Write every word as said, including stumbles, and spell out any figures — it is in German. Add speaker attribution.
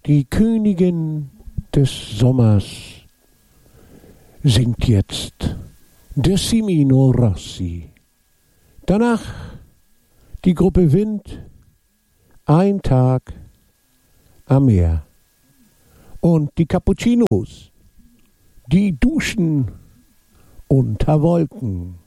Speaker 1: Die Königin des Sommers singt jetzt Decimino Rossi. Danach die Gruppe Wind, ein Tag am Meer. Und die Cappuccinos, die duschen unter Wolken.